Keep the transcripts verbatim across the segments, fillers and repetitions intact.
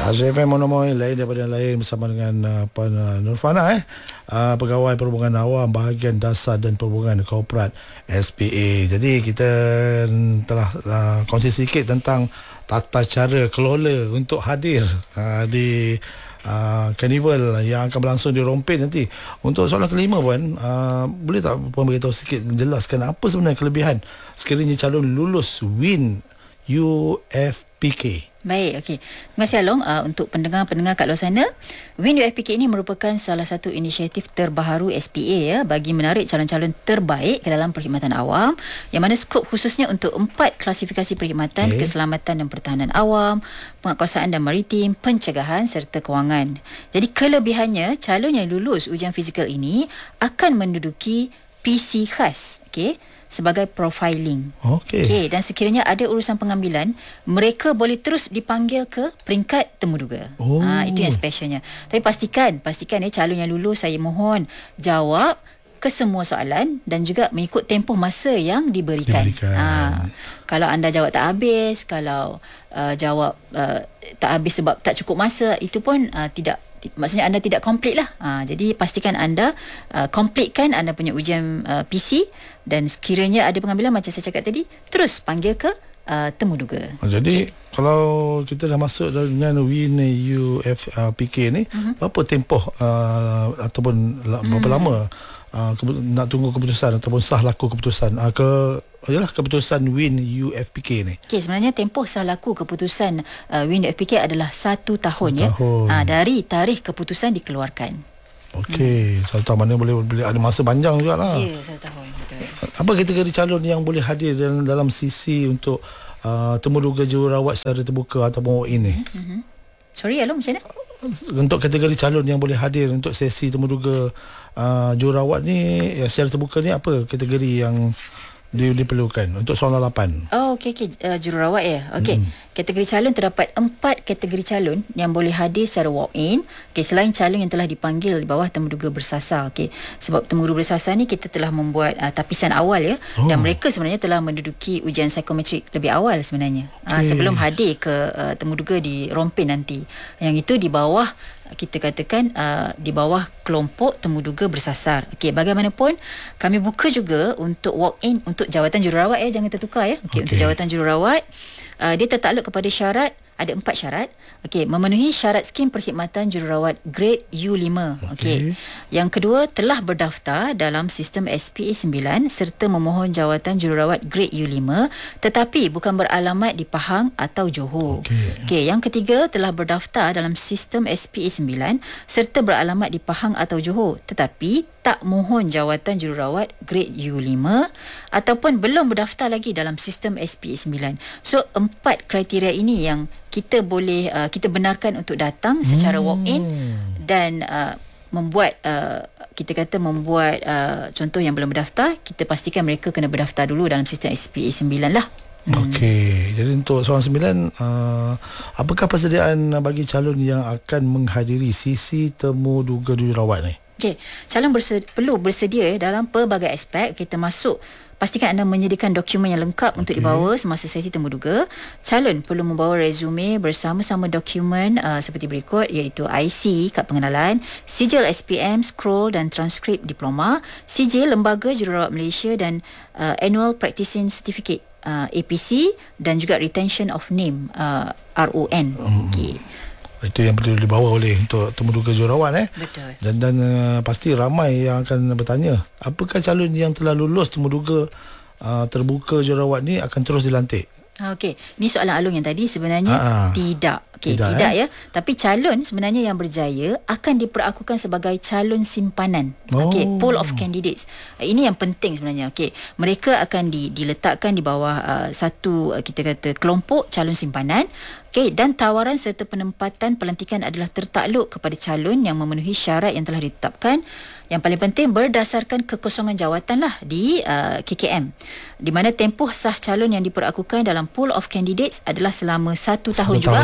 Azhar F M Monomoy lain daripada yang lain bersama dengan uh, Puan uh, Nurfana eh uh, Pegawai Perhubungan Awam Bahagian Dasar dan Perhubungan Korporat S P A. Jadi kita telah uh, kongsi sedikit tentang tata cara kelola untuk hadir uh, di Uh, Carnival yang akan berlangsung di Rompin nanti. Untuk soalan kelima Puan, uh, boleh tak Puan beritahu sikit, jelaskan apa sebenarnya kelebihan sekiranya calon lulus W I N U F P K? Baik, okey. Terima kasih Along. Uh, untuk pendengar-pendengar kat luar sana, W I N U F P K ini merupakan salah satu inisiatif terbaharu S P A ya, bagi menarik calon-calon terbaik ke dalam perkhidmatan awam, yang mana skop khususnya untuk empat klasifikasi perkhidmatan, okay. Keselamatan dan pertahanan awam, penguatkuasaan dan maritim, pencegahan serta kewangan. Jadi kelebihannya, calon yang lulus ujian fizikal ini akan menduduki P C khas, okey, sebagai profiling. Okey. Okay, dan sekiranya ada urusan pengambilan, mereka boleh terus dipanggil ke peringkat temuduga. Oh. Ha, itu yang specialnya. Tapi pastikan, pastikan ya calon yang lulus, saya mohon jawab ke semua soalan dan juga mengikut tempoh masa yang diberikan. diberikan. Ha, kalau anda jawab tak habis, kalau uh, jawab uh, tak habis sebab tak cukup masa, itu pun uh, tidak, maksudnya anda tidak complete lah. Ha, jadi pastikan anda uh, completekan anda punya ujian uh, P C, dan sekiranya ada pengambilan macam saya cakap tadi, terus panggil ke uh, temuduga. Jadi okay. Kalau kita dah masuk dengan W I N U F P K ni, uh-huh. berapa tempoh uh, ataupun berapa hmm. lama uh, nak tunggu keputusan ataupun sah laku keputusan uh, ke ialah keputusan W I N U F P K ni? Okey, sebenarnya tempoh sah laku keputusan uh, W I N U F P K adalah satu tahun satu ya. Tahun. Uh, dari tarikh keputusan dikeluarkan. Okey, hmm. satu tahun, mana boleh, boleh ada masa panjang jugalah. Ya, satu tahun. Betul. Apa kategori calon yang boleh hadir dalam, dalam sisi untuk uh, temuduga jururawat secara terbuka ataupun walk-in ni? Mm-hmm. Sorry, Along, macam mana? Untuk kategori calon yang boleh hadir untuk sesi temuduga uh, jururawat ni ya, secara terbuka ni, apa kategori yang diperlukan untuk soalan lapan? Oh, okey, okey. Uh, jururawat ya. Okey. Hmm. Kategori calon, terdapat empat kategori calon yang boleh hadir secara walk-in. Okey, selain calon yang telah dipanggil di bawah temuduga bersasar. Okey. Sebab temuduga bersasar ni kita telah membuat uh, tapisan awal ya. Oh. Dan mereka sebenarnya telah menduduki ujian psikometrik lebih awal sebenarnya. Okay. Uh, sebelum hadir ke uh, temuduga di Rompin nanti. Yang itu di bawah, kita katakan uh, di bawah kelompok temuduga bersasar. Okey, bagaimanapun kami buka juga untuk walk-in untuk jawatan jururawat ya, jangan tertukar ya. Okey, okay. Untuk jawatan jururawat, uh, dia tertakluk kepada syarat, ada empat syarat. Okey, memenuhi syarat skim perkhidmatan jururawat grade U lima. Okey. Okay. Yang kedua, telah berdaftar dalam sistem S P A sembilan serta memohon jawatan jururawat grade U lima tetapi bukan beralamat di Pahang atau Johor. Okey. Okey, yang ketiga, telah berdaftar dalam sistem S P A sembilan serta beralamat di Pahang atau Johor tetapi tak mohon jawatan jururawat grade U lima ataupun belum berdaftar lagi dalam sistem S P A sembilan. So, empat kriteria ini yang kita boleh uh, kita benarkan untuk datang secara hmm. walk-in dan uh, membuat uh, kita kata membuat uh, contoh yang belum berdaftar, kita pastikan mereka kena berdaftar dulu dalam sistem S P A sembilan lah. Hmm. Okey, jadi untuk soalan sembilan, uh, apakah persediaan bagi calon yang akan menghadiri sisi temuduga jururawat ni? Okey, calon berse- perlu bersedia dalam pelbagai aspek. Kita masuk, pastikan anda menyediakan dokumen yang lengkap okay. untuk dibawa semasa sesi temuduga. Calon perlu membawa resume bersama-sama dokumen uh, seperti berikut, iaitu I C, kad pengenalan, sijil S P M, scroll dan transkrip diploma, sijil Lembaga Jururawat Malaysia dan uh, Annual Practicing Certificate uh, A P C dan juga Retention of Name uh, R O N. Hmm. Okey. Itu yang perlu dibawa oleh untuk temuduga jururawat eh. Betul. Dan dan uh, pasti ramai yang akan bertanya, apakah calon yang telah lulus temuduga uh, terbuka jururawat ni akan terus dilantik? Okey, ni soalan Alung yang tadi sebenarnya Aa, tidak. Okey, tidak, tidak eh? ya. Tapi calon sebenarnya yang berjaya akan diperakukan sebagai calon simpanan. Oh. Okey, pool of candidates. Ini yang penting sebenarnya. Okey, mereka akan di, diletakkan di bawah uh, satu uh, kita kata kelompok calon simpanan. Okey, dan tawaran serta penempatan pelantikan adalah tertakluk kepada calon yang memenuhi syarat yang telah ditetapkan. Yang paling penting berdasarkan kekosongan jawatan lah di uh, K K M, di mana tempoh sah calon yang diperakukan dalam pool of candidates adalah selama satu tahun, tahun juga, juga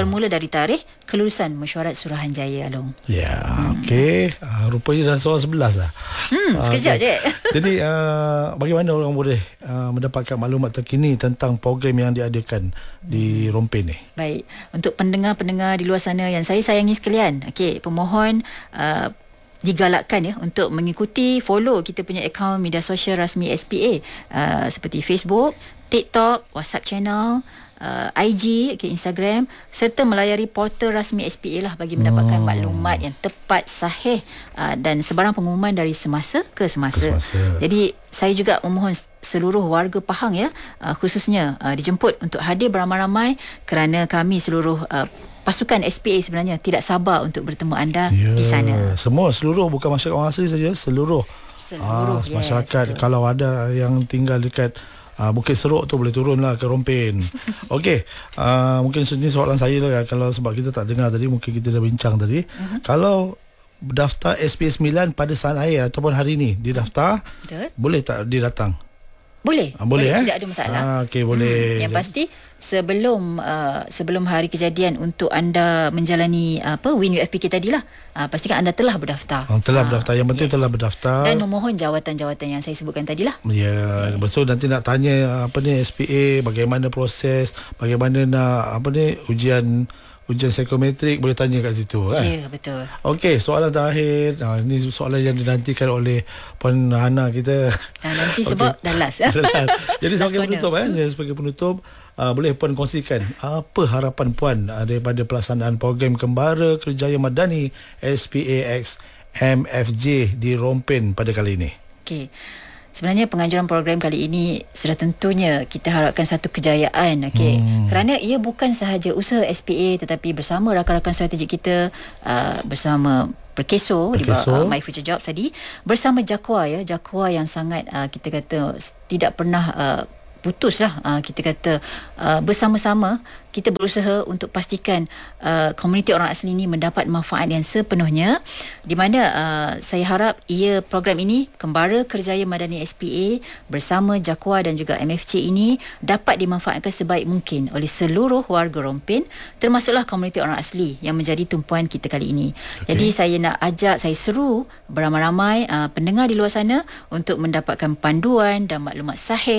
bermula dari tarikh kelulusan mesyuarat Suruhanjaya, Along. Ya, hmm. okey. Uh, rupanya dah soal sebelas dah. Hmm, uh, sekejap okay. je. Jadi, uh, bagaimana orang boleh uh, mendapatkan maklumat terkini tentang program yang diadakan di Rompen ni? Baik, untuk pendengar-pendengar di luar sana yang saya sayangi sekalian, okey, pemohon uh, digalakkan ya untuk mengikuti, follow kita punya akaun media sosial rasmi S P A uh, seperti Facebook, TikTok, WhatsApp channel, uh, I G, okay, Instagram, serta melayari portal rasmi S P A lah bagi mendapatkan oh. maklumat yang tepat, sahih uh, dan sebarang pengumuman dari semasa ke semasa. ke semasa. Jadi saya juga memohon seluruh warga Pahang ya, uh, khususnya uh, dijemput untuk hadir beramai-ramai kerana kami seluruh uh, pasukan S P A sebenarnya tidak sabar untuk bertemu anda yeah. di sana. Semua, seluruh, bukan masyarakat orang asli saja, seluruh. Seluruh ah, masyarakat. Yes, kalau ada yang tinggal dekat uh, Bukit Seruk tu boleh turunlah ke Rompen. Okey, uh, mungkin ini soalan saya lah, kalau sebab kita tak dengar tadi, mungkin kita dah bincang tadi. Uh-huh. Kalau daftar S P A sembilan pada saat air ataupun hari ni didaftar, betul, boleh tak dia datang? Boleh, ah, boleh, boleh eh? Tidak ada masalah. Ah, okey, boleh. Hmm, yang pasti sebelum uh, sebelum hari kejadian untuk anda menjalani uh, apa Win U F P K tadilah, uh, pastikan anda telah berdaftar. Oh, telah uh, berdaftar. Yang penting yes. telah berdaftar dan memohon jawatan-jawatan yang saya sebutkan tadilah. Ya, yes. betul. Nanti nak tanya apa ni S P A, bagaimana proses, bagaimana nak apa ni ujian ujian psikometrik, boleh tanya kat situ kan. Ya, betul. Okey, soalan terakhir. Ha, ini soalan yang dinantikan oleh Puan Hana kita. Ha, nanti sebab okay. dah last. Jadi sebagai penutup eh, sebagai penutup uh, boleh Puan kongsikan apa harapan Puan uh, daripada pelaksanaan program Kembara Kerjaya Madani S P A X M F J di Rompen pada kali ini. Okey. Sebenarnya penganjuran program kali ini sudah tentunya kita harapkan satu kejayaan, okey. Hmm. Kerana ia bukan sahaja usaha S P A tetapi bersama rakan-rakan strategik kita, uh, bersama Perkeso, di bawah uh, My Future Jobs tadi, bersama Jakwa ya, Jakwa yang sangat uh, kita kata tidak pernah uh, putuslah uh, kita kata uh, bersama-sama kita berusaha untuk pastikan uh, komuniti orang asli ini mendapat manfaat yang sepenuhnya, di mana uh, saya harap ia program ini Kembara Kerjaya Madani S P A bersama Jakwa dan juga M F C ini dapat dimanfaatkan sebaik mungkin oleh seluruh warga Rompen, termasuklah komuniti orang asli yang menjadi tumpuan kita kali ini. Okay. Jadi saya nak ajak, saya seru beramai-ramai uh, pendengar di luar sana untuk mendapatkan panduan dan maklumat sahih